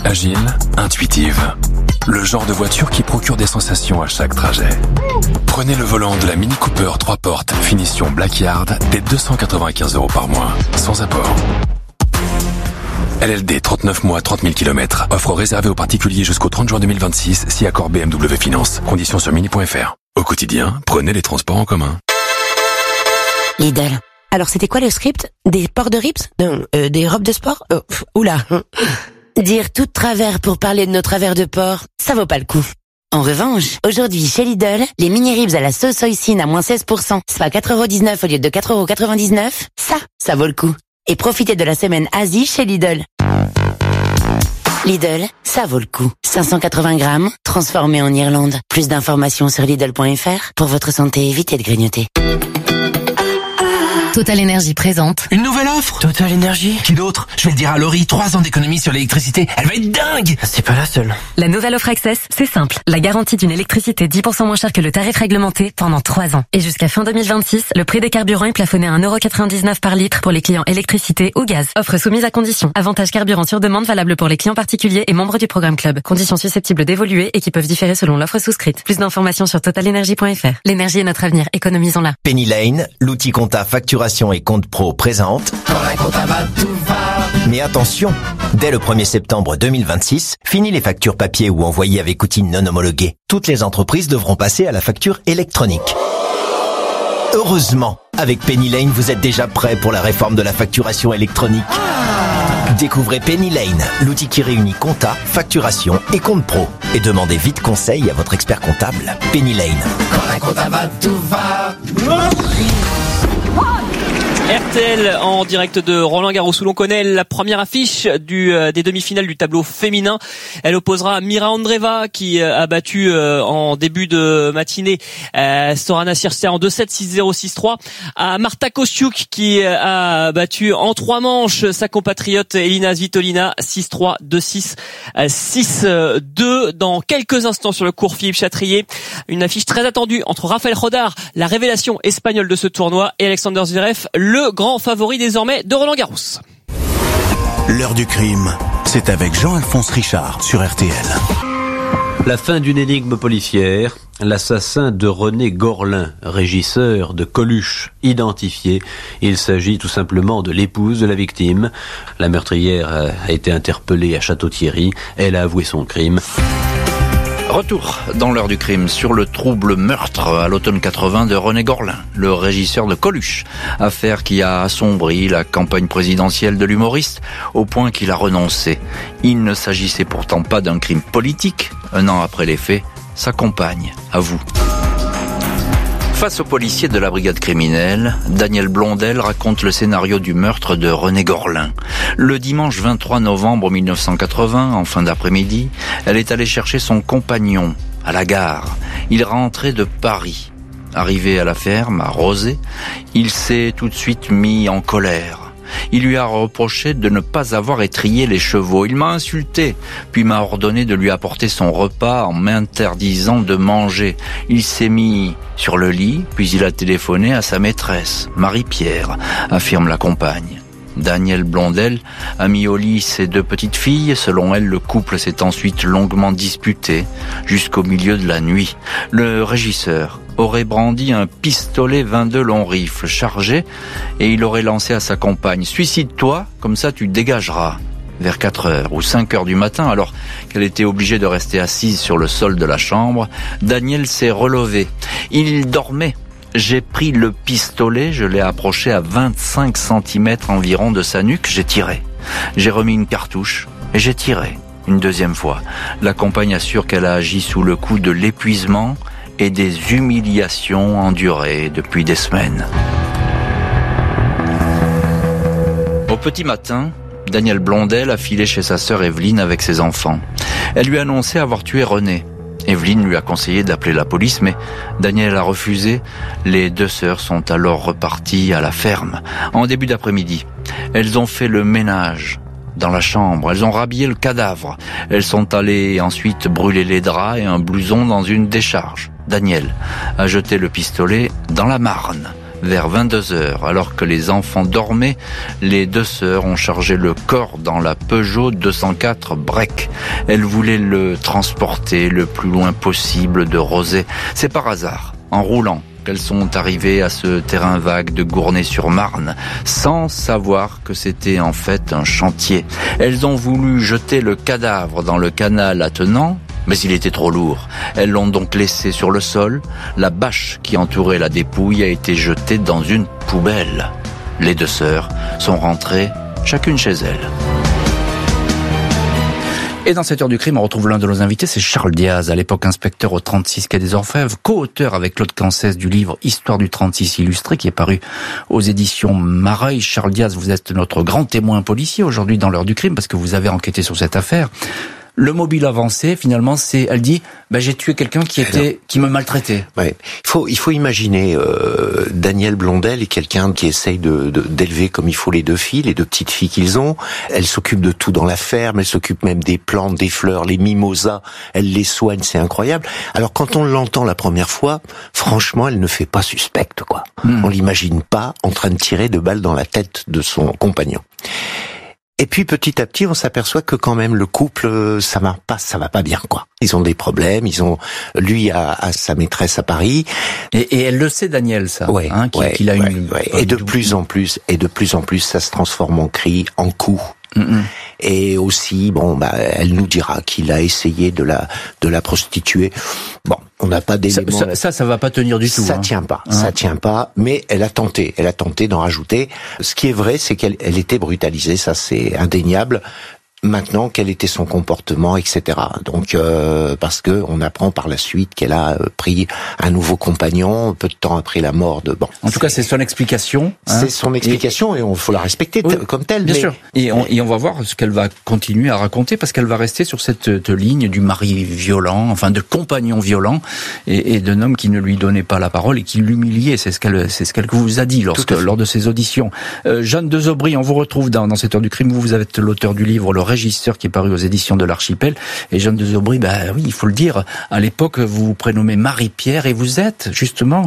Agile, intuitive. Le genre de voiture qui procure des sensations à chaque trajet. Prenez le volant de la Mini Cooper 3 portes, finition Blackyard, dès 295 € par mois, sans apport. LLD 39 mois, 30 000 km. Offre réservée aux particuliers jusqu'au 30 juin 2026, si accord BMW Finance. Conditions sur mini.fr. Au quotidien, prenez les transports en commun. Lidl. Alors c'était quoi le script? Des ports de rips? Non, des robes de sport? Oula. Dire tout de travers pour parler de nos travers de porc, ça vaut pas le coup. En revanche, aujourd'hui chez Lidl, les mini-ribs à la sauce hoisin à moins 16%, soit 4,19 € au lieu de 4,99 €, ça vaut le coup. Et profitez de la semaine Asie chez Lidl. Lidl, ça vaut le coup. 580 grammes, transformé en Irlande. Plus d'informations sur Lidl.fr. Pour votre santé, évitez de grignoter. Total Énergie présente une nouvelle offre. Total Énergie. Qui d'autre? Je vais le dire à Laurie, 3 ans d'économie sur l'électricité. Elle va être dingue. C'est pas la seule. La nouvelle offre Access, c'est simple. La garantie d'une électricité 10% moins chère que le tarif réglementé pendant 3 ans. Et jusqu'à fin 2026, le prix des carburants est plafonné à 1,99 € par litre pour les clients électricité ou gaz. Offre soumise à conditions. Avantage carburant sur demande valable pour les clients particuliers et membres du programme Club. Conditions susceptibles d'évoluer et qui peuvent différer selon l'offre souscrite. Plus d'informations sur totalenergie.fr. L'énergie est notre avenir. Économisons-la. Penny Lane, l'outil compta facturation et compte pro présente. Mais attention, dès le 1er septembre 2026, fini les factures papier ou envoyées avec outils non homologués. Toutes les entreprises devront passer à la facture électronique. Heureusement, avec Penny Lane, vous êtes déjà prêt pour la réforme de la facturation électronique. Découvrez Penny Lane, l'outil qui réunit compta, facturation et compte pro. Et demandez vite conseil à votre expert comptable. Penny Lane. Quand la compta va, tout va. RTL en direct de Roland-Garros où l'on connaît la première affiche des demi-finales du tableau féminin. Elle opposera Mira Andreeva qui a battu en début de matinée Sorana Cîrstea en 2-7, 6-0, 6-3 à Marta Kostyuk qui a battu en 3 manches sa compatriote Elina Svitolina 6-3, 2-6, 6-2 dans quelques instants sur le court Philippe Chatrier. Une affiche très attendue entre Rafael Rodar, la révélation espagnole de ce tournoi, et Alexander Zverev, le grand favori désormais de Roland-Garros. L'heure du crime, c'est avec Jean-Alphonse Richard sur RTL. La fin d'une énigme policière, l'assassin de René Gorlin, régisseur de Coluche, identifié. Il s'agit tout simplement de l'épouse de la victime. La meurtrière a été interpellée à Château-Thierry. Elle a avoué son crime. Retour dans l'heure du crime sur le trouble meurtre à l'automne 80 de René Gorlin, le régisseur de Coluche. Affaire qui a assombri la campagne présidentielle de l'humoriste au point qu'il a renoncé. Il ne s'agissait pourtant pas d'un crime politique. 1 an après les faits, sa compagne avoue. Face aux policiers de la brigade criminelle, Daniel Blondel raconte le scénario du meurtre de René Gorlin. Le dimanche 23 novembre 1980, en fin d'après-midi, elle est allée chercher son compagnon à la gare. Il rentrait de Paris. Arrivé à la ferme, à Rozay, il s'est tout de suite mis en colère. Il lui a reproché de ne pas avoir étrillé les chevaux. Il m'a insulté, puis m'a ordonné de lui apporter son repas en m'interdisant de manger. Il s'est mis sur le lit, puis il a téléphoné à sa maîtresse, Marie-Pierre, affirme la compagne. Daniel Blondel a mis au lit ses 2 petites filles. Selon elle, le couple s'est ensuite longuement disputé jusqu'au milieu de la nuit. Le régisseur aurait brandi un pistolet 22 long rifle chargé et il aurait lancé à sa compagne « Suicide-toi, comme ça tu dégageras ». Vers 4h ou 5h du matin, alors qu'elle était obligée de rester assise sur le sol de la chambre, Daniel s'est relevé. Il dormait. J'ai pris le pistolet, je l'ai approché à 25 cm environ de sa nuque, j'ai tiré. J'ai remis une cartouche et j'ai tiré une 2e fois. La compagne assure qu'elle a agi sous le coup de l'épuisement et des humiliations endurées depuis des semaines. Au petit matin, Daniel Blondel a filé chez sa sœur Evelyne avec ses enfants. Elle lui a annoncé avoir tué René. Evelyne lui a conseillé d'appeler la police, mais Daniel a refusé. Les 2 sœurs sont alors reparties à la ferme. En début d'après-midi, elles ont fait le ménage dans la chambre. Elles ont rhabillé le cadavre. Elles sont allées ensuite brûler les draps et un blouson dans une décharge. Daniel a jeté le pistolet dans la Marne. Vers 22h, alors que les enfants dormaient, les deux sœurs ont chargé le corps dans la Peugeot 204 Break. Elles voulaient le transporter le plus loin possible de Rozay. C'est par hasard, en roulant, qu'elles sont arrivées à ce terrain vague de Gournay-sur-Marne, sans savoir que c'était en fait un chantier. Elles ont voulu jeter le cadavre dans le canal attenant, mais il était trop lourd. Elles l'ont donc laissé sur le sol. La bâche qui entourait la dépouille a été jetée dans une poubelle. Les deux sœurs sont rentrées chacune chez elles. Et dans cette heure du crime, on retrouve l'un de nos invités, c'est Charles Diaz, à l'époque inspecteur au 36 quai des Orfèvres, co-auteur avec Claude Cancès du livre Histoire du 36 illustré, qui est paru aux éditions Mareuil. Charles Diaz, vous êtes notre grand témoin policier aujourd'hui dans l'heure du crime, parce que vous avez enquêté sur cette affaire. Le mobile avancé, finalement, c'est, elle dit, j'ai tué quelqu'un qui me maltraitait. Ouais. Il faut imaginer, Danielle Blondel est quelqu'un qui essaye d'élever comme il faut les deux filles, les deux petites filles qu'ils ont. Elle s'occupe de tout dans la ferme, elle s'occupe même des plantes, des fleurs, les mimosas, elle les soigne, c'est incroyable. Alors quand on l'entend la première fois, franchement, elle ne fait pas suspecte, quoi. On l'imagine pas en train de tirer de balles dans la tête de son compagnon. Et puis petit à petit, on s'aperçoit que quand même le couple, ça va pas bien, quoi. Ils ont des problèmes, lui a sa maîtresse à Paris. Et elle le sait, Daniel, ça. Qu'il a une. Et de plus en plus, ça se transforme en cris, en coups. Et aussi, elle nous dira qu'il a essayé de la prostituer. Bon, on n'a pas d'éléments. Ça va pas tenir du tout. Ça tient pas. Mais elle a tenté d'en rajouter. Ce qui est vrai, c'est qu'elle était brutalisée. Ça, c'est indéniable. Maintenant, quel était son comportement, etc. Donc, parce que on apprend par la suite qu'elle a pris un nouveau compagnon peu de temps après la mort de. En tout cas, c'est son explication. C'est son explication et on faut la respecter comme telle. Bien sûr. Et on va voir ce qu'elle va continuer à raconter parce qu'elle va rester sur cette ligne du mari violent, enfin de compagnon violent et d'un homme qui ne lui donnait pas la parole et qui l'humiliait. C'est ce qu'elle vous a dit lors de ses auditions. Jeanne Desaubry, on vous retrouve dans cette heure du crime. Vous êtes l'auteur du livre Le Régisseur qui est paru aux éditions de l'Archipel. Et Jeanne Desaubry, oui, il faut le dire, à l'époque, vous vous prénommez Marie-Pierre et vous êtes justement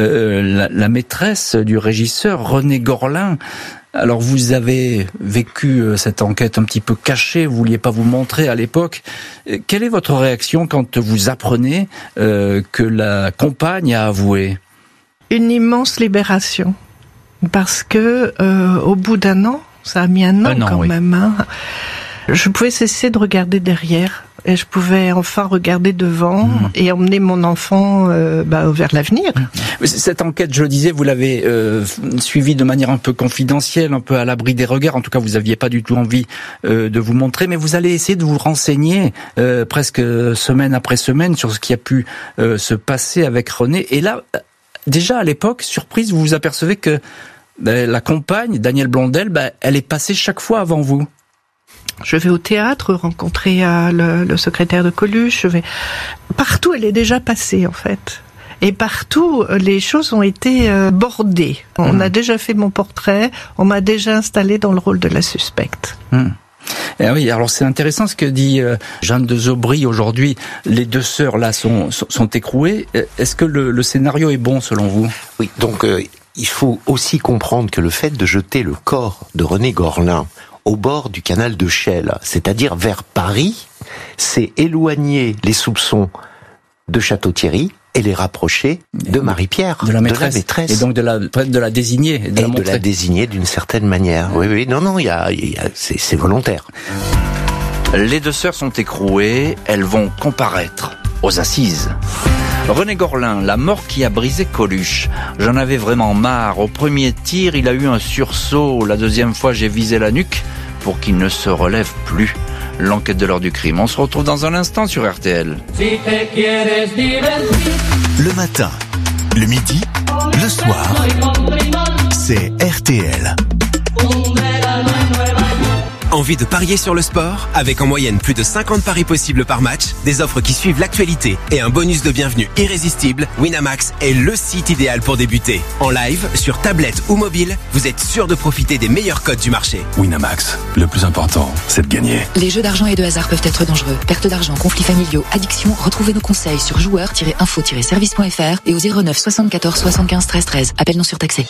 la maîtresse du régisseur René Gorlin. Alors vous avez vécu cette enquête un petit peu cachée, vous vouliez pas vous montrer à l'époque. Quelle est votre réaction quand vous apprenez que la compagne a avoué ? Une immense libération. Parce que au bout d'un an, ça a mis un an quand même, hein. Je pouvais cesser de regarder derrière et je pouvais enfin regarder devant et emmener mon enfant vers l'avenir. Cette enquête, je le disais, vous l'avez suivie de manière un peu confidentielle, un peu à l'abri des regards. En tout cas, vous n'aviez pas du tout envie de vous montrer, mais vous allez essayer de vous renseigner presque semaine après semaine sur ce qui a pu se passer avec René. Et là, déjà à l'époque, surprise, vous vous apercevez que la compagne, Danielle Blondel, elle est passée chaque fois avant vous. Je vais au théâtre rencontrer le secrétaire de Coluche. Partout, elle est déjà passée en fait. Et partout, les choses ont été bordées. On a déjà fait mon portrait, on m'a déjà installé dans le rôle de la suspecte. Eh oui, alors c'est intéressant ce que dit Jeanne Desaubry aujourd'hui. Les deux sœurs là sont écrouées. Est-ce que le scénario est bon selon vous ? Oui, donc il faut aussi comprendre que le fait de jeter le corps de René Gorlin au bord du canal de Chelles, c'est-à-dire vers Paris, c'est éloigner les soupçons de Château-Thierry et les rapprocher de Marie-Pierre, de la maîtresse. Et donc de la désigner. De la désigner d'une certaine manière. Oui, non, c'est volontaire. Les deux sœurs sont écrouées, elles vont comparaître aux assises. René Gorlin, la mort qui a brisé Coluche. J'en avais vraiment marre. Au premier tir, il a eu un sursaut. La deuxième fois, j'ai visé la nuque pour qu'il ne se relève plus. L'enquête de l'heure du crime. On se retrouve dans un instant sur RTL. Le matin, le midi, le soir, c'est RTL. Envie de parier sur le sport? Avec en moyenne plus de 50 paris possibles par match, des offres qui suivent l'actualité et un bonus de bienvenue irrésistible, Winamax est le site idéal pour débuter. En live, sur tablette ou mobile, vous êtes sûr de profiter des meilleurs codes du marché. Winamax, le plus important, c'est de gagner. Les jeux d'argent et de hasard peuvent être dangereux. Perte d'argent, conflits familiaux, addiction. Retrouvez nos conseils sur joueurs-info-service.fr et au 09 74 75 13 13. Appel non surtaxé.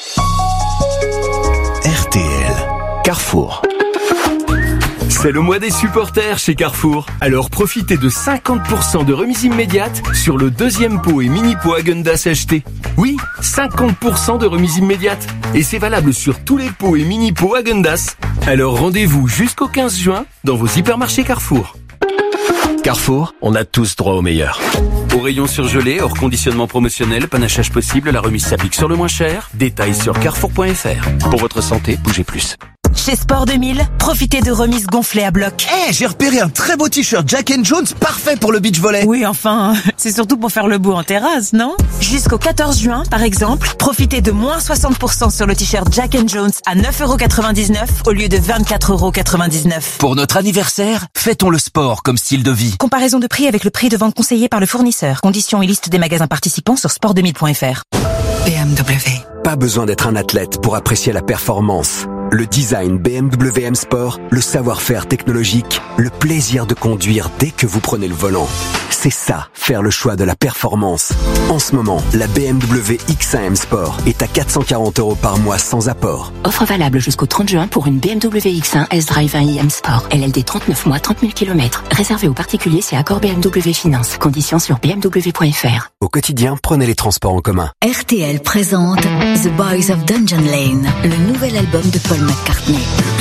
RTL. Carrefour. C'est le mois des supporters chez Carrefour. Alors profitez de 50% de remise immédiate sur le deuxième pot et mini pot Häagen-Dazs acheté. Oui, 50% de remise immédiate. Et c'est valable sur tous les pots et mini pots Häagen-Dazs. Alors rendez-vous jusqu'au 15 juin dans vos hypermarchés Carrefour. Carrefour, on a tous droit au meilleur. Au rayon surgelé, hors conditionnement promotionnel, panachage possible, la remise s'applique sur le moins cher. Détails sur carrefour.fr. Pour votre santé, bougez plus. Chez Sport 2000, profitez de remises gonflées à bloc. J'ai repéré un très beau t-shirt Jack & Jones, parfait pour le beach volley. Oui, enfin, c'est surtout pour faire le beau en terrasse, non? Jusqu'au 14 juin, par exemple, profitez de moins 60% sur le t-shirt Jack & Jones à 9,99€ au lieu de 24,99€. Pour notre anniversaire, fêtons le sport comme style de vie. Comparaison de prix avec le prix de vente conseillé par le fournisseur. Conditions et liste des magasins participants sur sport2000.fr. BMW. Pas besoin d'être un athlète pour apprécier la performance. Le design BMW M Sport, le savoir-faire technologique, le plaisir de conduire dès que vous prenez le volant. C'est ça, faire le choix de la performance. En ce moment, la BMW X1 M Sport est à 440€ par mois sans apport. Offre valable jusqu'au 30 juin pour une BMW X1 S-Drive 1i M Sport. LLD 39 mois, 30 000 km. Réservé aux particuliers, c'est accord BMW Finance. Conditions sur bmw.fr. Au quotidien, prenez les transports en commun. RTL présente The Boys of Dungeon Lane, le nouvel album de Paul McCartney.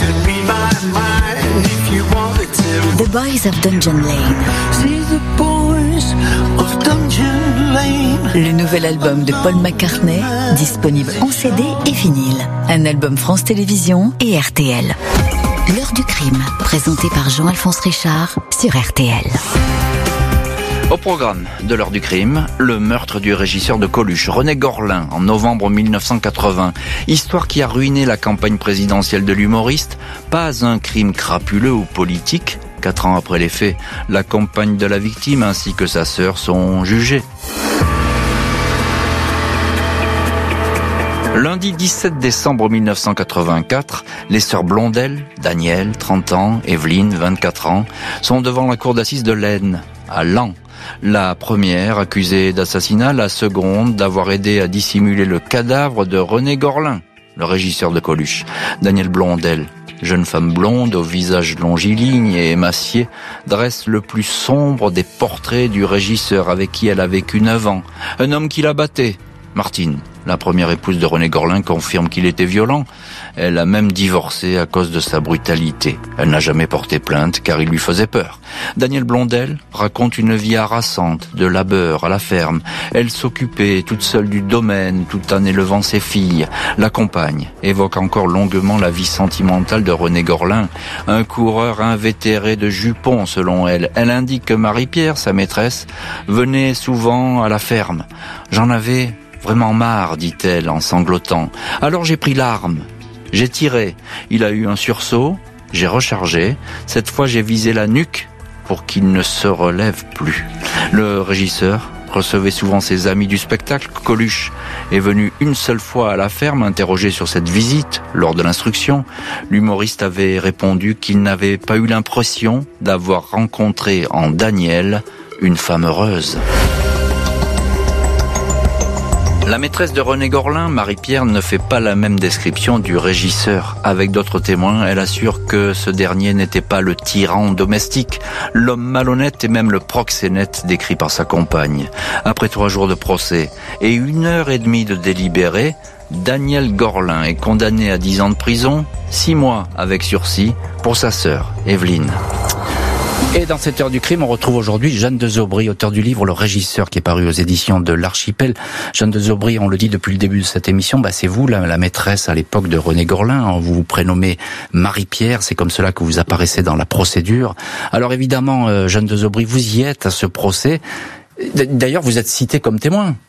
The Boys of Dungeon Lane. Le nouvel album de Paul McCartney, disponible en CD et vinyle. Un album France Télévisions et RTL. L'heure du crime, présenté par Jean-Alphonse Richard sur RTL. Au programme de l'heure du crime, le meurtre du régisseur de Coluche, René Gorlin, en novembre 1980. Histoire qui a ruiné la campagne présidentielle de l'humoriste. Pas un crime crapuleux ou politique. 4 ans après les faits, la compagne de la victime ainsi que sa sœur sont jugées. Lundi 17 décembre 1984, les sœurs Blondel, Daniel, 30 ans, Evelyne, 24 ans, sont devant la cour d'assises de l'Aisne, à Laon. La première accusée d'assassinat, la seconde d'avoir aidé à dissimuler le cadavre de René Gorlin, le régisseur de Coluche. Daniel Blondel, jeune femme blonde au visage longiligne et émacié, dresse le plus sombre des portraits du régisseur avec qui elle a vécu 9 ans. Un homme qui la battait. Martine, la première épouse de René Gorlin, confirme qu'il était violent. Elle a même divorcé à cause de sa brutalité. Elle n'a jamais porté plainte car il lui faisait peur. Daniel Blondel raconte une vie harassante, de labeur à la ferme. Elle s'occupait toute seule du domaine tout en élevant ses filles. La compagne évoque encore longuement la vie sentimentale de René Gorlin, un coureur invétéré de jupons selon elle. Elle indique que Marie-Pierre, sa maîtresse, venait souvent à la ferme. J'en avais vraiment marre, dit-elle en sanglotant. Alors j'ai pris l'arme. J'ai tiré. Il a eu un sursaut. J'ai rechargé. Cette fois, j'ai visé la nuque pour qu'il ne se relève plus. Le régisseur recevait souvent ses amis du spectacle. Coluche est venu une seule fois à la ferme, interrogé sur cette visite lors de l'instruction. L'humoriste avait répondu qu'il n'avait pas eu l'impression d'avoir rencontré en Daniel une femme heureuse. La maîtresse de René Gorlin, Marie-Pierre, ne fait pas la même description du régisseur. Avec d'autres témoins, elle assure que ce dernier n'était pas le tyran domestique, l'homme malhonnête et même le proxénète décrit par sa compagne. Après 3 jours de procès et 1h30 de délibéré, Daniel Gorlin est condamné à 10 ans de prison, 6 mois avec sursis pour sa sœur, Evelyne. Et dans cette heure du crime, on retrouve aujourd'hui Jeanne de Zobry, auteur du livre Le Régisseur, qui est paru aux éditions de l'Archipel. Jeanne de Zobry, on le dit depuis le début de cette émission, c'est vous la maîtresse à l'époque de René Gorlin. Vous vous prénommez Marie-Pierre, c'est comme cela que vous apparaissez dans la procédure. Alors évidemment, Jeanne de Zobry, vous y êtes à ce procès. D'ailleurs, vous êtes citée comme témoin.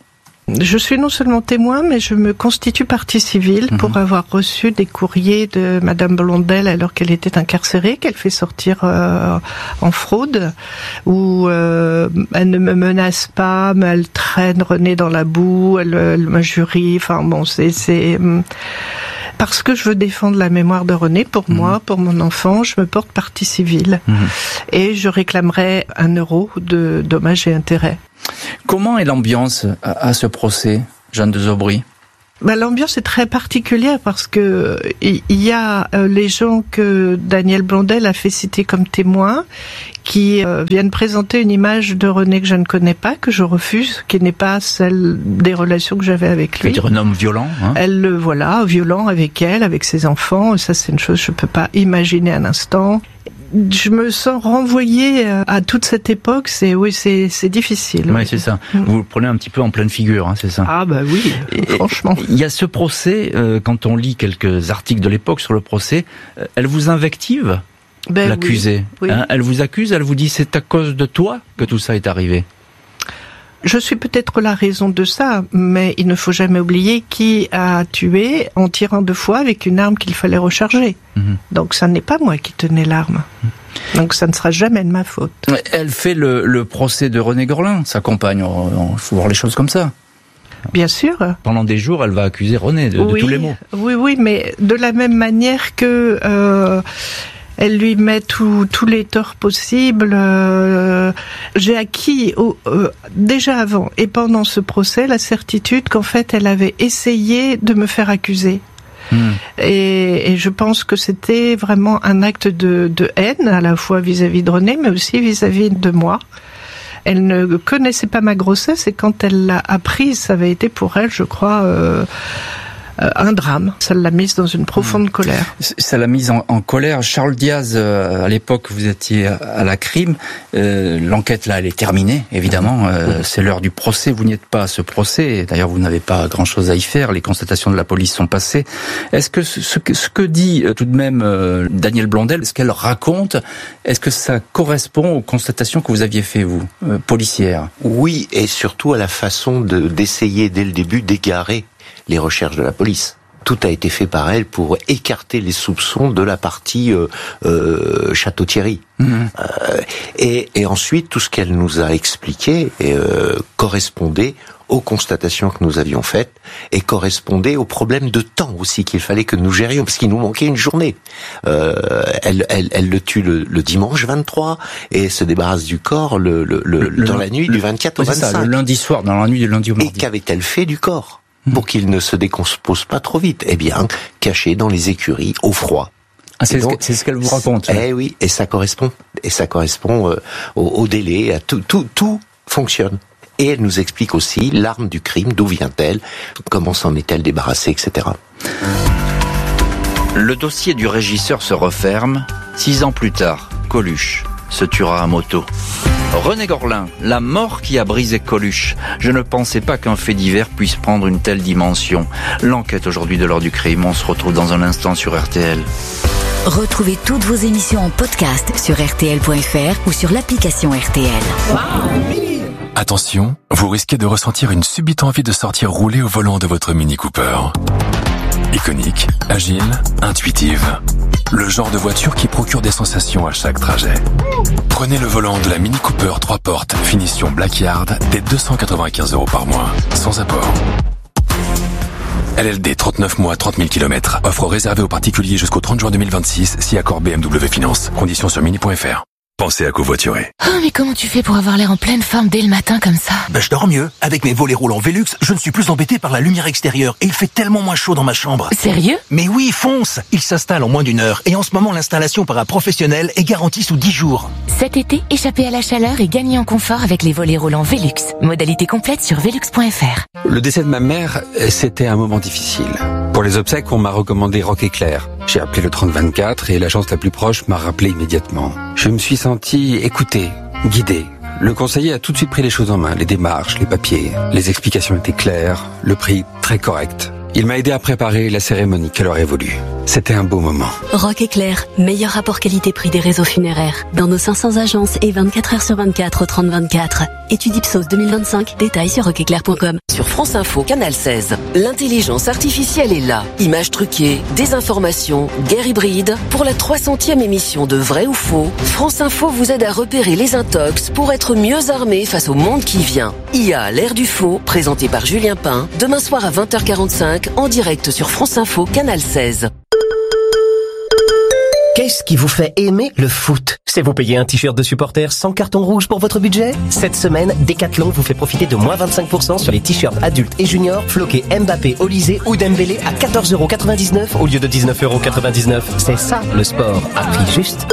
Je suis non seulement témoin, mais je me constitue partie civile pour avoir reçu des courriers de Madame Blondel alors qu'elle était incarcérée, qu'elle fait sortir en fraude, où elle ne me menace pas, mais elle traîne René dans la boue, elle m'injurie. Enfin bon, c'est parce que je veux défendre la mémoire de René, pour moi, pour mon enfant, je me porte partie civile. Et je réclamerai 1 euro de dommages et intérêts. Comment est l'ambiance à ce procès, Jeanne de Zobry ? L'ambiance est très particulière parce que il y a les gens que Daniel Blondel a fait citer comme témoins qui viennent présenter une image de René que je ne connais pas, que je refuse, qui n'est pas celle des relations que j'avais avec lui. C'est-à-dire un homme violent, hein ? Violent avec elle, avec ses enfants. Ça, c'est une chose que je peux pas imaginer un instant. Je me sens renvoyée à toute cette époque. C'est difficile. Oui, c'est ça. Vous le prenez un petit peu en pleine figure, hein, c'est ça. Ah bah oui, franchement. Il y a ce procès. Quand on lit quelques articles de l'époque sur le procès, elle vous invective, l'accusée. Oui. Hein, elle vous accuse. Elle vous dit c'est à cause de toi que tout ça est arrivé. Je suis peut-être la raison de ça, mais il ne faut jamais oublier qui a tué en tirant 2 fois avec une arme qu'il fallait recharger. Donc ça n'est pas moi qui tenais l'arme. Donc ça ne sera jamais de ma faute. Elle fait le procès de René Gorlin, sa compagne. Il faut voir les choses comme ça. Bien sûr. Pendant des jours, elle va accuser René de tous les maux. Oui, mais de la même manière que... elle lui met tous les torts possibles. J'ai acquis déjà avant et pendant ce procès la certitude qu'en fait elle avait essayé de me faire accuser. Et je pense que c'était vraiment un acte de haine à la fois vis-à-vis de René mais aussi vis-à-vis de moi. Elle ne connaissait pas ma grossesse et quand elle l'a apprise, ça avait été pour elle, je crois... un drame. Ça l'a mise dans une profonde colère. Ça l'a mise en colère. Charles Diaz, à l'époque, vous étiez à la crime. L'enquête, là, elle est terminée, évidemment. C'est l'heure du procès. Vous n'y êtes pas à ce procès. D'ailleurs, vous n'avez pas grand-chose à y faire. Les constatations de la police sont passées. Est-ce que ce que dit tout de même Daniel Blondel, ce qu'elle raconte, est-ce que ça correspond aux constatations que vous aviez fait, vous, policières ? Oui, et surtout à la façon d'essayer dès le début d'égarer les recherches de la police. Tout a été fait par elle pour écarter les soupçons de la partie Château-Thierry. Et ensuite, tout ce qu'elle nous a expliqué correspondait aux constatations que nous avions faites et correspondait aux problèmes de temps aussi qu'il fallait que nous gérions, parce qu'il nous manquait une journée. Elle le tue le dimanche 23 et se débarrasse du corps dans la nuit du 24 au 25. Ça, le lundi soir, dans la nuit du lundi au mardi. Et qu'avait-elle fait du corps pour qu'il ne se décompose pas trop vite? Eh bien, caché dans les écuries, au froid. Ah, c'est ce qu'elle vous raconte. Oui, et ça correspond. Et ça correspond au délai, à tout fonctionne. Et elle nous explique aussi l'arme du crime, d'où vient-elle, comment s'en est-elle débarrassée, etc. Le dossier du régisseur se referme. 6 ans plus tard, Coluche se tuera à moto. René Gorlin, la mort qui a brisé Coluche. Je ne pensais pas qu'un fait divers puisse prendre une telle dimension. L'enquête aujourd'hui de l'heure du crime, on se retrouve dans un instant sur RTL. Retrouvez toutes vos émissions en podcast sur rtl.fr ou sur l'application RTL. Attention, vous risquez de ressentir une subite envie de sortir rouler au volant de votre Mini Cooper. Iconique, agile, intuitive. Le genre de voiture qui procure des sensations à chaque trajet. Prenez le volant de la Mini Cooper 3 portes, finition Blackyard, dès 295 € par mois, sans apport. LLD 39 mois, 30 000 km. Offre réservée aux particuliers jusqu'au 30 juin 2026, si accord BMW Finance. Conditions sur mini.fr. Pensez à covoiturer. Oh, mais comment tu fais pour avoir l'air en pleine forme dès le matin comme ça? Je dors mieux. Avec mes volets roulants Velux, je ne suis plus embêté par la lumière extérieure et il fait tellement moins chaud dans ma chambre. Sérieux? Mais oui, fonce! Il s'installe en moins d'1 heure et en ce moment l'installation par un professionnel est garantie sous 10 jours. Cet été, échappez à la chaleur et gagnez en confort avec les volets roulants Velux. Modalité complète sur velux.fr. Le décès de ma mère, c'était un moment difficile. Pour les obsèques, on m'a recommandé Rock Éclair. J'ai appelé le 3024 et l'agence la plus proche m'a rappelé immédiatement. Je me suis senti écouté, guidé. Le conseiller a tout de suite pris les choses en main, les démarches, les papiers. Les explications étaient claires, le prix très correct. Il m'a aidé à préparer la cérémonie qu'elle aurait voulu. C'était un beau moment. Rock Éclair, meilleur rapport qualité-prix des réseaux funéraires. Dans nos 500 agences et 24 heures sur 24 au 30-24. Étude Ipsos 2025, détails sur rockeclair.com. Sur France Info, Canal 16, l'intelligence artificielle est là. Images truquées, désinformation, guerre hybride. Pour la 300e émission de Vrai ou Faux, France Info vous aide à repérer les intox pour être mieux armé face au monde qui vient. IA, l'ère du faux, présenté par Julien Pain, demain soir à 20h45, en direct sur France Info, Canal 16. Qu'est-ce qui vous fait aimer le foot? C'est vous payer un t-shirt de supporter sans carton rouge pour votre budget? Cette semaine, Decathlon vous fait profiter de moins 25% sur les t-shirts adultes et juniors floqués Mbappé, Olysée ou Dembélé à 14,99€ au lieu de 19,99€. C'est ça le sport, à prix juste.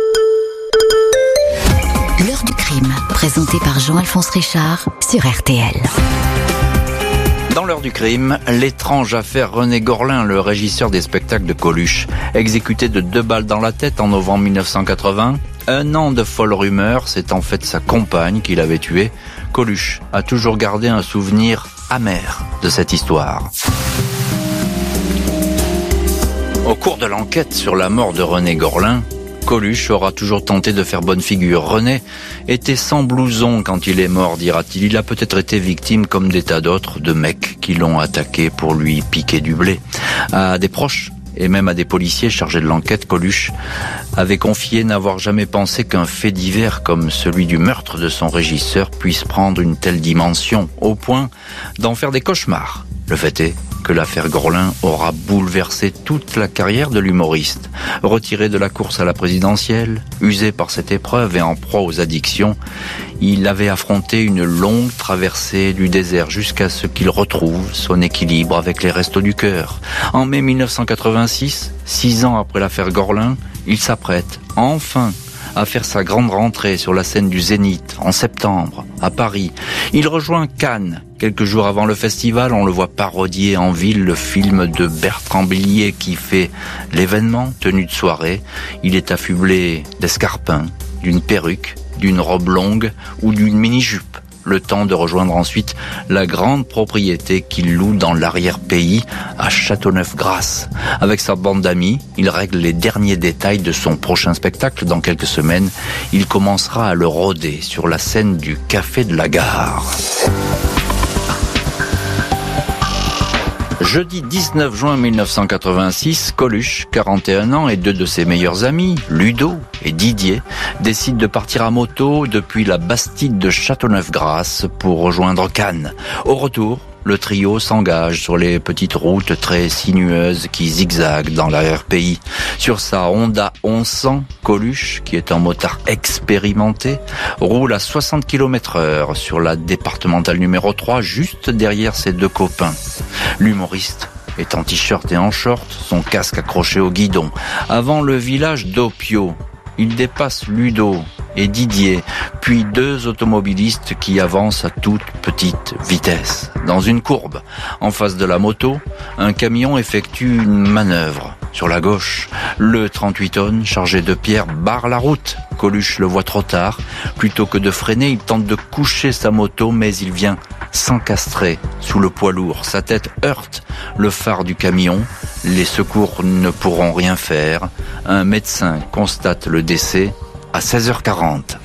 L'heure du crime, présenté par Jean-Alphonse Richard sur RTL. Dans l'heure du crime, l'étrange affaire René Gorlin, le régisseur des spectacles de Coluche, exécuté de 2 balles dans la tête en novembre 1980. Un an de folles rumeurs, c'est en fait sa compagne qui l'avait tué. Coluche a toujours gardé un souvenir amer de cette histoire. Au cours de l'enquête sur la mort de René Gorlin, Coluche aura toujours tenté de faire bonne figure. René était sans blouson quand il est mort, dira-t-il. Il a peut-être été victime, comme des tas d'autres, de mecs qui l'ont attaqué pour lui piquer du blé. À des proches et même à des policiers chargés de l'enquête, Coluche avait confié n'avoir jamais pensé qu'un fait divers comme celui du meurtre de son régisseur puisse prendre une telle dimension, au point d'en faire des cauchemars. Le fait est que l'affaire Gorlin aura bouleversé toute la carrière de l'humoriste. Retiré de la course à la présidentielle, usé par cette épreuve et en proie aux addictions, il avait affronté une longue traversée du désert jusqu'à ce qu'il retrouve son équilibre avec les Restos du Cœur. En mai 1986, 6 ans après l'affaire Gorlin, il s'apprête enfin à faire sa grande rentrée sur la scène du Zénith en septembre, à Paris. Il rejoint Cannes. Quelques jours avant le festival, on le voit parodier en ville le film de Bertrand Blier qui fait l'événement, tenue de soirée. Il est affublé d'escarpins, d'une perruque, d'une robe longue ou d'une mini-jupe. Le temps de rejoindre ensuite la grande propriété qu'il loue dans l'arrière-pays à Châteauneuf-Grasse. Avec sa bande d'amis, il règle les derniers détails de son prochain spectacle. Dans quelques semaines, il commencera à le rôder sur la scène du Café de la Gare. Jeudi 19 juin 1986, Coluche, 41 ans, et 2 de ses meilleurs amis, Ludo et Didier, décident de partir à moto depuis la Bastide de Châteauneuf-Grasse pour rejoindre Cannes. Au retour, le trio s'engage sur les petites routes très sinueuses qui zigzaguent dans l'arrière-pays. Sur sa Honda 1100, Coluche, qui est un motard expérimenté, roule à 60 km/h sur la départementale numéro 3, juste derrière ses 2 copains. L'humoriste est en t-shirt et en short, son casque accroché au guidon. Avant le village d'Opio, il dépasse Ludo et Didier, puis 2 automobilistes qui avancent à toute petite vitesse. Dans une courbe, en face de la moto, un camion effectue une manœuvre. Sur la gauche, le 38 tonnes chargé de pierres barre la route. Coluche le voit trop tard. Plutôt que de freiner, il tente de coucher sa moto, mais il vient s'encastrer sous le poids lourd. Sa tête heurte le phare du camion. Les secours ne pourront rien faire. Un médecin constate le décès à 16h40.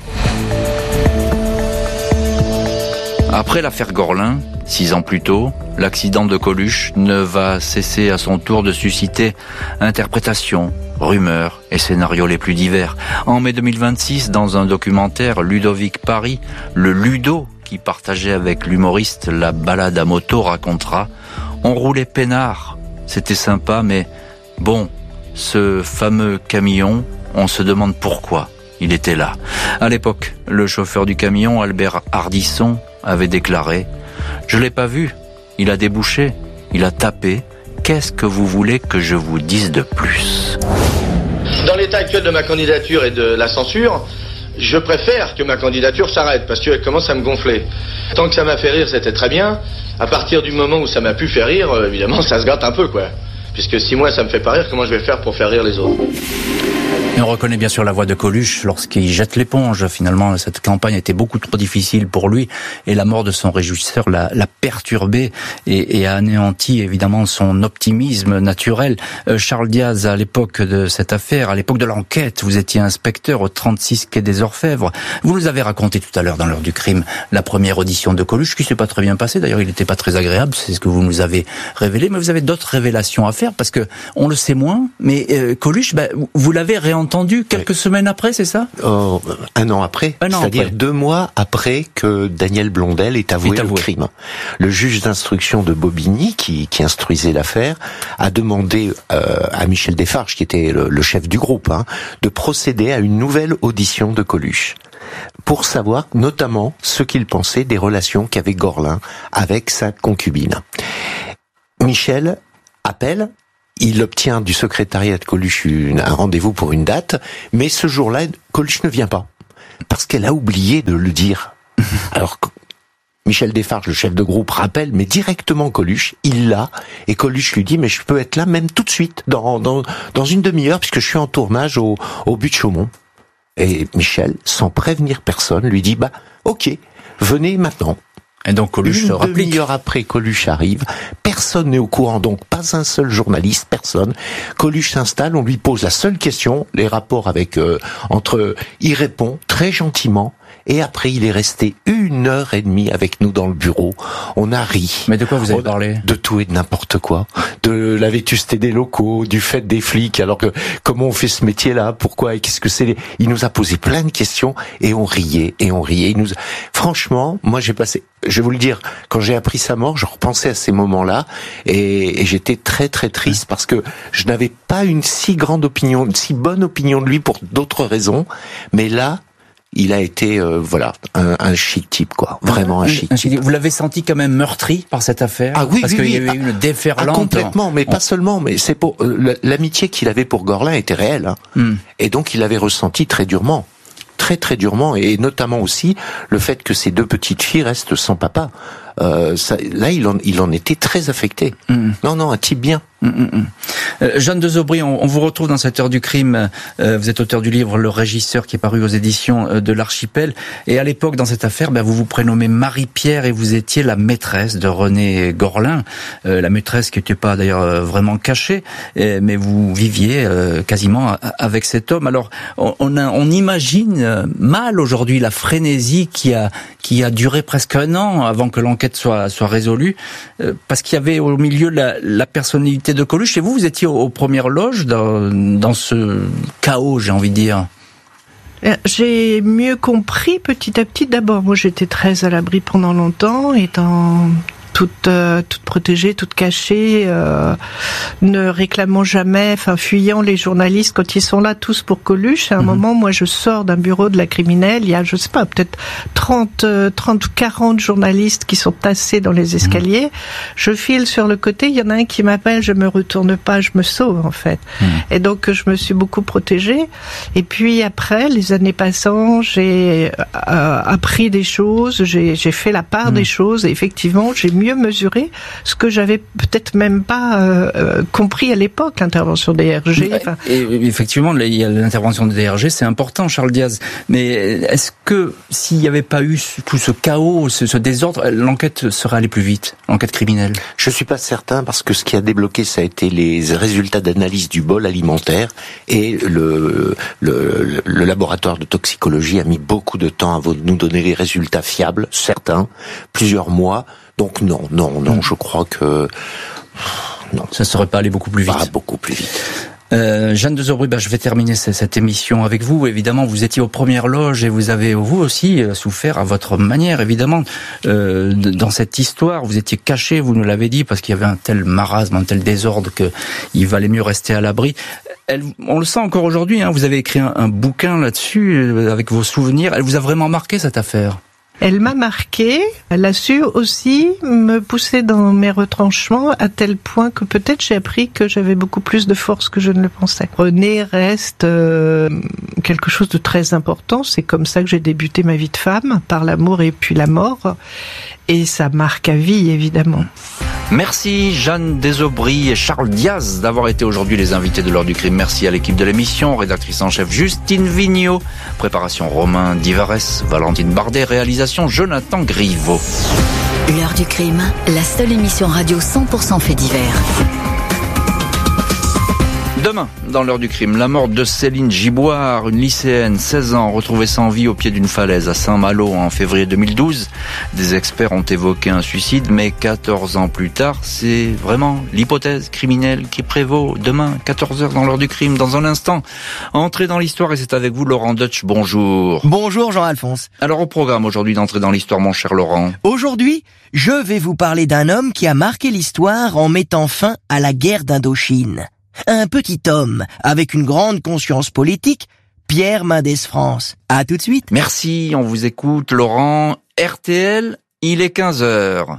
Après l'affaire Gorlin, 6 ans plus tôt, l'accident de Coluche ne va cesser à son tour de susciter interprétations, rumeurs et scénarios les plus divers. En mai 2026, dans un documentaire, Ludovic Paris, le Ludo qui partageait avec l'humoriste la balade à moto, racontera « On roulait peinard, c'était sympa, mais bon, ce fameux camion, on se demande pourquoi il était là. » À l'époque, le chauffeur du camion, Albert Hardisson, avait déclaré « Je l'ai pas vu, il a débouché, il a tapé, qu'est-ce que vous voulez que je vous dise de plus ?» Dans l'état actuel de ma candidature et de la censure, je préfère que ma candidature s'arrête parce qu'elle commence à me gonfler. Tant que ça m'a fait rire, c'était très bien. À partir du moment où ça m'a pu faire rire, évidemment, ça se gâte un peu, quoi. Puisque si moi ça me fait pas rire, comment je vais faire pour faire rire les autres ? Et on reconnaît bien sûr la voix de Coluche lorsqu'il jette l'éponge. Finalement, cette campagne a été beaucoup trop difficile pour lui et la mort de son régisseur l'a perturbé et a anéanti évidemment son optimisme naturel. Charles Diaz, à l'époque de cette affaire, à l'époque de l'enquête, vous étiez inspecteur au 36 quai des Orfèvres. Vous nous avez raconté tout à l'heure dans l'heure du crime la première audition de Coluche qui s'est pas très bien passée. D'ailleurs, il n'était pas très agréable, c'est ce que vous nous avez révélé. Mais vous avez d'autres révélations à faire parce que on le sait moins. Mais Coluche, vous l'avez réentendu quelques semaines après, c'est ça? Un an après, c'est-à-dire 2 mois après que Daniel Blondel ait avoué le crime. Le juge d'instruction de Bobigny, qui instruisait l'affaire, a demandé à Michel Desfarges, qui était le chef du groupe, de procéder à une nouvelle audition de Coluche, pour savoir notamment ce qu'il pensait des relations qu'avait Gorlin avec sa concubine. Michel appelle. Il obtient du secrétariat de Coluche un rendez-vous pour une date, mais ce jour-là, Coluche ne vient pas, parce qu'elle a oublié de le dire. Alors, Michel Desfarges, le chef de groupe, rappelle, mais directement Coluche, il l'a, et Coluche lui dit, mais je peux être là même tout de suite, dans une demi-heure, puisque je suis en tournage au but de Chaumont. Et Michel, sans prévenir personne, lui dit, ok, venez maintenant. Et donc Coluche se rapplique. Une demi-heure après, Coluche arrive. Personne n'est au courant, donc pas un seul journaliste, personne. Coluche s'installe, on lui pose la seule question, les rapports avec il répond très gentiment. Et après, il est resté 1h30 avec nous dans le bureau. On a ri. Mais de quoi vous avez parlé? De tout et de n'importe quoi. De la vétusté des locaux, du fait des flics. Alors que, comment on fait ce métier-là? Pourquoi? Et qu'est-ce que c'est? Il nous a posé plein de questions et on riait, et on riait. Franchement, moi j'ai passé, je vais vous le dire, quand j'ai appris sa mort, je repensais à ces moments-là et j'étais très très triste parce que je n'avais pas une si bonne opinion de lui pour d'autres raisons. Mais là, il a été, un chic type, quoi. Vraiment un chic type. Vous l'avez senti quand même meurtri par cette affaire? Ah oui, parce qu'il y avait eu une déferlante. Complètement, mais pas seulement, mais c'est pour, l'amitié qu'il avait pour Gorlin était réelle, Et donc, il l'avait ressenti très durement. Très très durement, et notamment aussi le fait que ses 2 petites filles restent sans papa. Là, il en était très affecté. Non, un type bien. Jeanne de Zobry, on vous retrouve dans cette heure du crime. Vous êtes auteur du livre Le Régisseur qui est paru aux éditions de l'Archipel. Et à l'époque, dans cette affaire, vous vous prénommez Marie-Pierre et vous étiez la maîtresse de René Gorlin. La maîtresse qui n'était pas d'ailleurs vraiment cachée, mais vous viviez quasiment avec cet homme. Alors, on imagine mal aujourd'hui la frénésie qui a duré presque 1 an avant que l'enquête soit résolue, parce qu'il y avait au milieu la personnalité de Coluche, et vous étiez aux premières loges dans ce chaos, j'ai envie de dire. J'ai mieux compris petit à petit. D'abord, moi j'étais très à l'abri pendant longtemps, étant toute protégée, toute cachée, ne réclamant jamais, fuyant les journalistes quand ils sont là tous pour Coluche. À un moment, moi, je sors d'un bureau de la criminelle, il y a, je sais pas, peut-être 30 ou 40 journalistes qui sont tassés dans les escaliers. Je file sur le côté, il y en a un qui m'appelle, je me retourne pas, je me sauve, en fait. Et donc, je me suis beaucoup protégée. Et puis après, les années passant, j'ai appris des choses, j'ai fait la part des choses, et effectivement, j'ai mieux mesurer ce que j'avais peut-être même pas compris à l'époque, l'intervention des DRG. Et effectivement, il y a l'intervention des DRG, c'est important, Charles Diaz. Mais est-ce que s'il n'y avait pas eu tout ce chaos, ce désordre, l'enquête serait allée plus vite, l'enquête criminelle? Je suis pas certain, parce que ce qui a débloqué, ça a été les résultats d'analyse du bol alimentaire, et le laboratoire de toxicologie a mis beaucoup de temps à nous donner les résultats fiables, certains, plusieurs mois. Donc non, je crois que non. Ça serait pas allé beaucoup plus vite. Pas beaucoup plus vite. Jeanne de Zobry, je vais terminer cette émission avec vous. Évidemment, vous étiez aux premières loges et vous avez, vous aussi, souffert à votre manière, évidemment, dans cette histoire. Vous étiez caché, vous nous l'avez dit, parce qu'il y avait un tel marasme, un tel désordre qu'il valait mieux rester à l'abri. On le sent encore aujourd'hui, vous avez écrit un bouquin là-dessus, avec vos souvenirs. Elle vous a vraiment marqué, cette affaire? Elle m'a marquée, elle a su aussi me pousser dans mes retranchements à tel point que peut-être j'ai appris que j'avais beaucoup plus de force que je ne le pensais. René reste quelque chose de très important, c'est comme ça que j'ai débuté ma vie de femme, par l'amour et puis la mort, et ça marque à vie évidemment. Merci Jeanne Desaubry et Charles Diaz d'avoir été aujourd'hui les invités de l'heure du crime. Merci à l'équipe de l'émission, rédactrice en chef Justine Vignot, préparation Romain Divares, Valentine Bardet, réalisation Jonathan Griveaux. L'heure du crime, la seule émission radio 100% fait divers. Demain, dans l'heure du crime, la mort de Céline Giboire, une lycéenne, 16 ans, retrouvée sans vie au pied d'une falaise à Saint-Malo en février 2012. Des experts ont évoqué un suicide, mais 14 ans plus tard, c'est vraiment l'hypothèse criminelle qui prévaut. Demain, 14h dans l'heure du crime, dans un instant. Entrée dans l'histoire, et c'est avec vous Laurent Deutsch, bonjour. Bonjour Jean-Alphonse. Alors au programme aujourd'hui d'entrer dans l'histoire, mon cher Laurent. Aujourd'hui, je vais vous parler d'un homme qui a marqué l'histoire en mettant fin à la guerre d'Indochine. Un petit homme avec une grande conscience politique, Pierre Mendès France. À tout de suite. Merci, on vous écoute Laurent. RTL, il est 15h.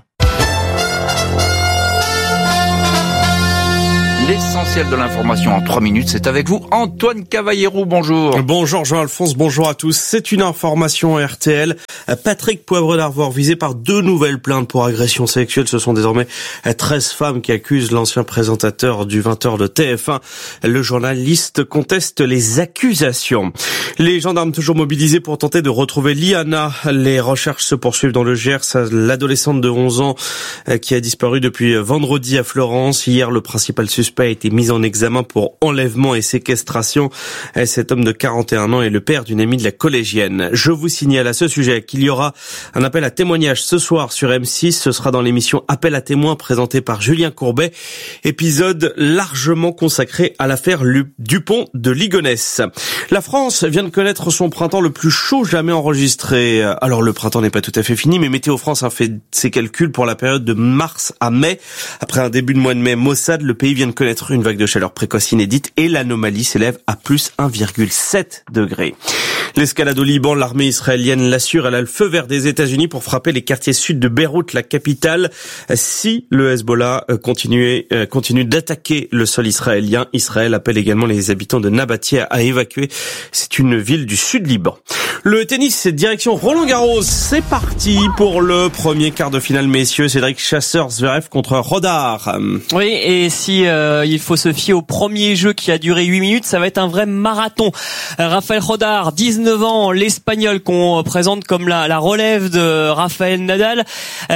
L'essentiel de l'information en 3 minutes, c'est avec vous Antoine Cavallero, bonjour. Bonjour Jean-Alphonse, bonjour à tous. C'est une information RTL. Patrick Poivre d'Arvor visé par 2 nouvelles plaintes pour agression sexuelle. Ce sont désormais 13 femmes qui accusent l'ancien présentateur du 20h de TF1. Le journaliste conteste les accusations. Les gendarmes toujours mobilisés pour tenter de retrouver Liana. Les recherches se poursuivent dans le Gers. L'adolescente de 11 ans qui a disparu depuis vendredi à Florence. Hier, le principal suspect a été mis en examen pour enlèvement et séquestration. Cet homme de 41 ans est le père d'une amie de la collégienne. Je vous signale à ce sujet qu'il y aura un appel à témoignage ce soir sur M6. Ce sera dans l'émission Appel à témoins présentée par Julien Courbet. Épisode largement consacré à l'affaire Dupont de Ligonnès. La France vient de connaître son printemps le plus chaud jamais enregistré. Alors le printemps n'est pas tout à fait fini, mais Météo France a fait ses calculs pour la période de mars à mai. Après un début de mois de mai maussade, le pays vient de connaître une vague de chaleur précoce inédite et l'anomalie s'élève à plus 1,7 degrés. L'escalade au Liban, l'armée israélienne l'assure, elle a le feu vert des États-Unis pour frapper les quartiers sud de Beyrouth, la capitale. Si le Hezbollah continue d'attaquer le sol israélien, Israël appelle également les habitants de Nabatia à évacuer. C'est une ville du sud Liban. Le tennis, c'est direction Roland-Garros. C'est parti pour le premier quart de finale, messieurs. Cédric Chasseur-Zverev contre Rodard. Oui, et si il faut se fier au premier jeu qui a duré 8 minutes, ça va être un vrai marathon. Raphaël Rodard, 19 ans, l'Espagnol qu'on présente comme la relève de Raphaël Nadal,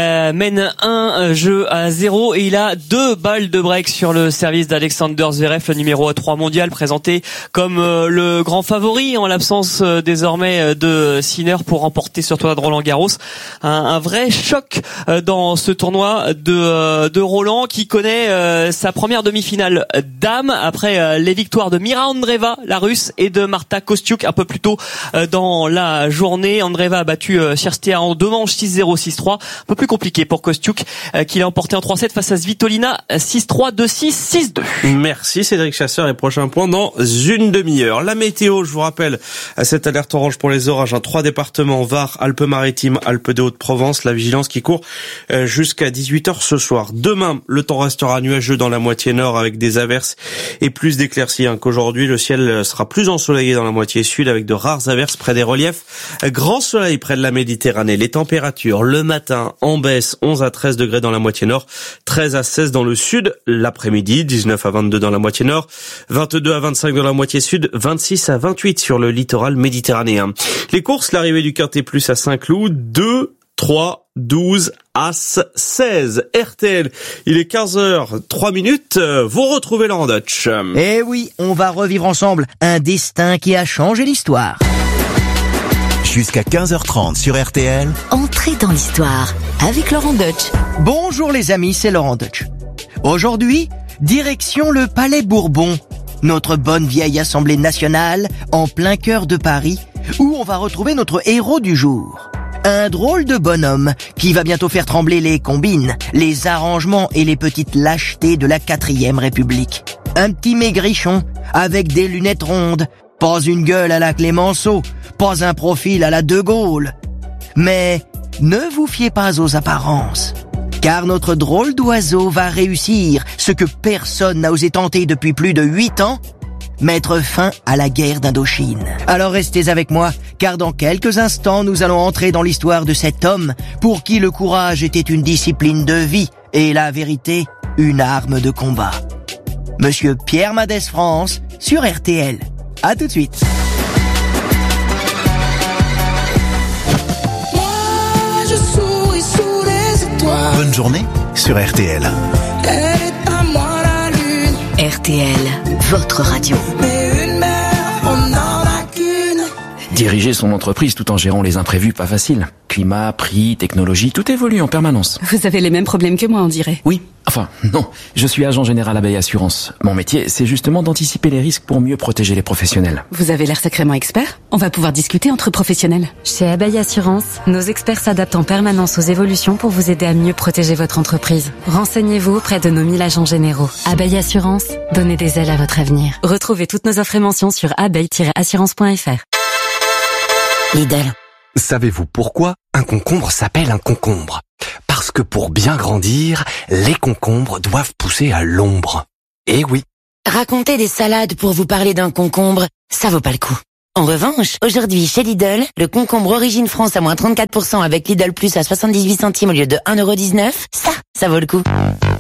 mène un jeu à 0 et il a 2 balles de break sur le service d'Alexander Zverev, le numéro 3 mondial, présenté comme le grand favori en l'absence désormais de Sinner pour remporter ce tournoi de Roland-Garros. Un vrai choc dans ce tournoi de Roland qui connaît sa première demi-finale dame après les victoires de Mira Andreeva, la Russe, et de Marta Kostyuk un peu plus tôt dans la journée. Andreeva a battu Cirstea en 2 manches 6-0, 6-3. Un peu plus compliqué pour Kostyuk qui l'a emporté en 3-7 face à Svitolina 6-3, 2-6, 6-2. Merci Cédric Chasseur, et prochain point dans une demi-heure. La météo, je vous rappelle, cette alerte orange pour les orages, 3 départements, Var, Alpes-Maritimes, Alpes de Haute-Provence, la vigilance qui court jusqu'à 18h ce soir. Demain, le temps restera nuageux dans la moitié nord avec des averses et plus d'éclaircies qu'aujourd'hui. Le ciel sera plus ensoleillé dans la moitié sud avec de rares averses près des reliefs. Grand soleil près de la Méditerranée. Les températures le matin en baisse, 11 à 13 degrés dans la moitié nord, 13 à 16 dans le sud. L'après-midi, 19 à 22 dans la moitié nord, 22 à 25 dans la moitié sud, 26 à 28 sur le littoral méditerranéen. Les courses, l'arrivée du Quintet Plus à Saint-Cloud, 2, 3, 12, As, 16. RTL, il est 15h, 3 minutes. Vous retrouvez Laurent Deutsch. Eh oui, on va revivre ensemble un destin qui a changé l'histoire. Jusqu'à 15h30 sur RTL. Entrez dans l'histoire avec Laurent Deutsch. Bonjour les amis, c'est Laurent Deutsch. Aujourd'hui, direction le Palais Bourbon, notre bonne vieille Assemblée nationale en plein cœur de Paris, où on va retrouver notre héros du jour. Un drôle de bonhomme qui va bientôt faire trembler les combines, les arrangements et les petites lâchetés de la 4e République. Un petit maigrichon avec des lunettes rondes, pas une gueule à la Clémenceau, pas un profil à la De Gaulle. Mais ne vous fiez pas aux apparences, car notre drôle d'oiseau va réussir ce que personne n'a osé tenter depuis plus de 8 ans, mettre fin à la guerre d'Indochine. Alors restez avec moi, car dans quelques instants, nous allons entrer dans l'histoire de cet homme pour qui le courage était une discipline de vie, et la vérité, une arme de combat. Monsieur Pierre Mendès France sur RTL. À tout de suite. Je souris sous les étoiles. Bonne journée sur RTL. Elle est à moi la lune. RTL, votre radio. Mais une mère, on n'en a qu'une. Diriger son entreprise tout en gérant les imprévus, pas facile. Climat, prix, technologie, tout évolue en permanence. Vous avez les mêmes problèmes que moi, on dirait. Oui, enfin, non. Je suis agent général Abeille Assurance. Mon métier, c'est justement d'anticiper les risques pour mieux protéger les professionnels. Vous avez l'air sacrément expert. On va pouvoir discuter entre professionnels. Chez Abeille Assurance, nos experts s'adaptent en permanence aux évolutions pour vous aider à mieux protéger votre entreprise. Renseignez-vous auprès de nos 1000 agents généraux. Abeille Assurance, donnez des ailes à votre avenir. Retrouvez toutes nos offres et mentions sur abeille-assurance.fr. Lidl. Savez-vous pourquoi un concombre s'appelle un concombre? Parce que pour bien grandir, les concombres doivent pousser à l'ombre. Eh oui. Raconter des salades pour vous parler d'un concombre, ça vaut pas le coup. En revanche, aujourd'hui chez Lidl, le concombre Origine France à moins 34% avec Lidl Plus à 78 centimes au lieu de 1,19€, ça vaut le coup.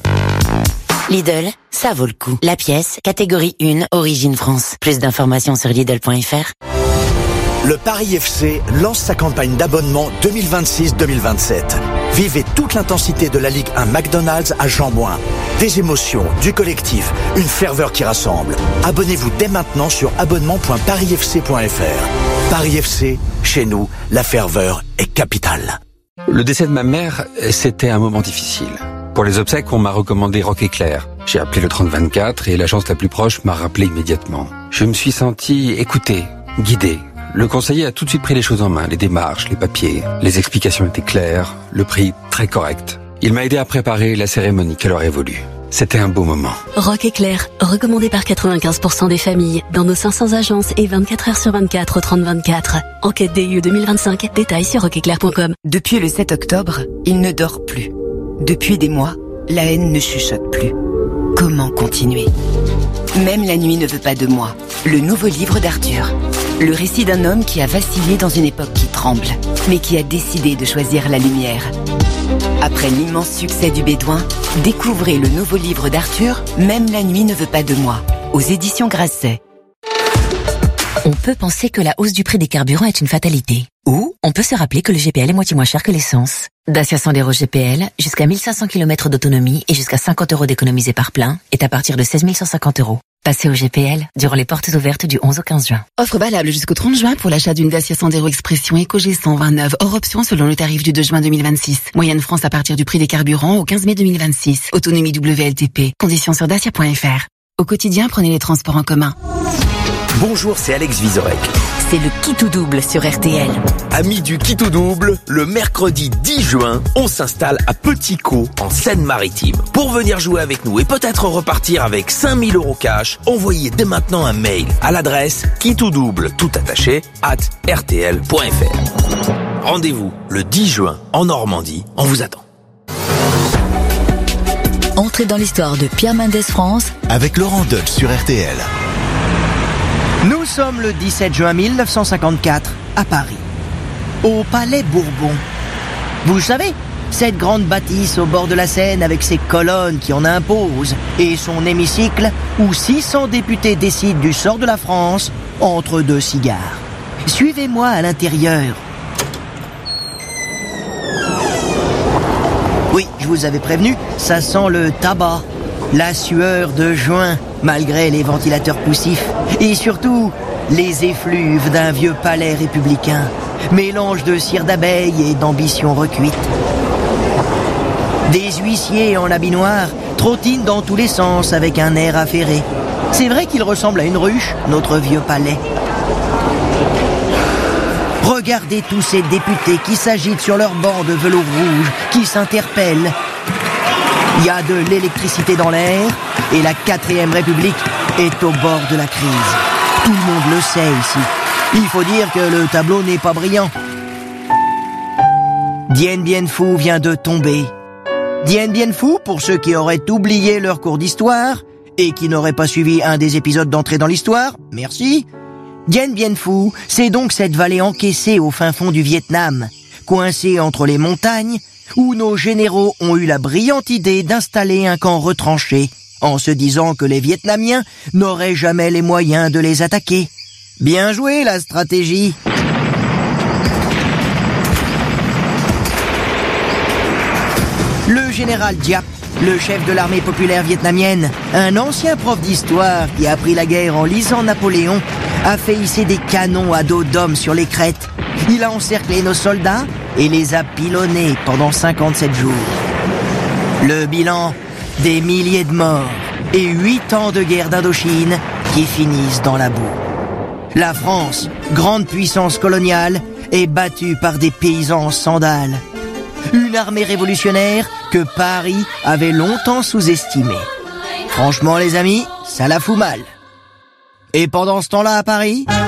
Lidl, ça vaut le coup. La pièce, catégorie 1, Origine France. Plus d'informations sur Lidl.fr. Le Paris FC lance sa campagne d'abonnement 2026-2027. Vivez toute l'intensité de la Ligue 1 McDonald's à Jean-Bouin. Des émotions, du collectif, une ferveur qui rassemble. Abonnez-vous dès maintenant sur abonnement.parisfc.fr. Paris FC, chez nous, la ferveur est capitale. Le décès de ma mère, c'était un moment difficile. Pour les obsèques, on m'a recommandé Rock Éclair. J'ai appelé le 3024 et l'agence la plus proche m'a rappelé immédiatement. Je me suis senti écouté, guidé. Le conseiller a tout de suite pris les choses en main, les démarches, les papiers. Les explications étaient claires, le prix très correct. Il m'a aidé à préparer la cérémonie qu'elle aurait voulu. C'était un beau moment. Rock Éclair, recommandé par 95% des familles, dans nos 500 agences et 24 heures sur 24 au 3024. Enquête DU 2025, détails sur rockeclair.com. Depuis le 7 octobre, il ne dort plus. Depuis des mois, la haine ne chuchote plus. Comment continuer? Même la nuit ne veut pas de moi. Le nouveau livre d'Arthur. Le récit d'un homme qui a vacillé dans une époque qui tremble, mais qui a décidé de choisir la lumière. Après l'immense succès du Bédouin, découvrez le nouveau livre d'Arthur, Même la nuit ne veut pas de moi, aux éditions Grasset. On peut penser que la hausse du prix des carburants est une fatalité. Ou on peut se rappeler que le GPL est moitié moins cher que l'essence. Dacia Sandero GPL, jusqu'à 1500 km d'autonomie et jusqu'à 50 € d'économisés par plein, est à partir de 16 150 €. Passez au GPL durant les portes ouvertes du 11 au 15 juin. Offre valable jusqu'au 30 juin pour l'achat d'une Dacia Sandero Expression Eco G129, hors option selon le tarif du 2 juin 2026. Moyenne France à partir du prix des carburants au 15 mai 2026. Autonomie WLTP. Conditions sur dacia.fr. Au quotidien, prenez les transports en commun. Bonjour, c'est Alex Vizorek. C'est le Qui tout double sur RTL. Amis du Qui tout double, le mercredi 10 juin, on s'installe à Petit Caux, en Seine-Maritime. Pour venir jouer avec nous et peut-être repartir avec 5000 € cash, envoyez dès maintenant un mail à l'adresse quittouxdouble, tout attaché, @rtl.fr. Rendez-vous le 10 juin en Normandie, on vous attend. Entrez dans l'histoire de Pierre Mendès France avec Laurent Deutsch sur RTL. Nous sommes le 17 juin 1954 à Paris, au Palais Bourbon. Vous savez, cette grande bâtisse au bord de la Seine avec ses colonnes qui en imposent et son hémicycle où 600 députés décident du sort de la France entre deux cigares. Suivez-moi à l'intérieur. Oui, je vous avais prévenu, ça sent le tabac, la sueur de juin, malgré les ventilateurs poussifs, et surtout les effluves d'un vieux palais républicain, mélange de cire d'abeille et d'ambition recuite. Des huissiers en habit noir trottinent dans tous les sens avec un air affairé. C'est vrai qu'il ressemble à une ruche, notre vieux palais. Regardez tous ces députés qui s'agitent sur leurs bancs de velours rouge, qui s'interpellent. Il y a de l'électricité dans l'air et la 4e République est au bord de la crise. Tout le monde le sait ici. Il faut dire que le tableau n'est pas brillant. Dien Bien Phu vient de tomber. Dien Bien Phu, pour ceux qui auraient oublié leur cours d'histoire et qui n'auraient pas suivi un des épisodes d'Entrée dans l'Histoire, merci. Dien Bien Phu, c'est donc cette vallée encaissée au fin fond du Vietnam, coincée entre les montagnes, où nos généraux ont eu la brillante idée d'installer un camp retranché, en se disant que les Vietnamiens n'auraient jamais les moyens de les attaquer. Bien joué la stratégie. Le général Diap, le chef de l'armée populaire vietnamienne, un ancien prof d'histoire qui a appris la guerre en lisant Napoléon, a fait hisser des canons à dos d'hommes sur les crêtes. Il a encerclé nos soldats et les a pilonnés pendant 57 jours. Le bilan, des milliers de morts et 8 ans de guerre d'Indochine qui finissent dans la boue. La France, grande puissance coloniale, est battue par des paysans en sandales. Une armée révolutionnaire que Paris avait longtemps sous-estimée. Franchement les amis, ça la fout mal. Et pendant ce temps-là à Paris,